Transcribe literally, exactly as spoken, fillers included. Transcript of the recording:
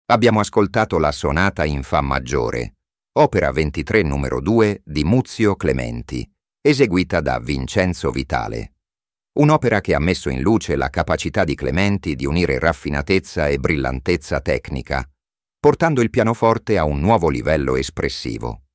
Abbiamo ascoltato la Sonata in Fa maggiore, opera ventitré numero due di Muzio Clementi, eseguita da Vincenzo Vitale. Un'opera che ha messo in luce la capacità di Clementi di unire raffinatezza e brillantezza tecnica, portando il pianoforte a un nuovo livello espressivo.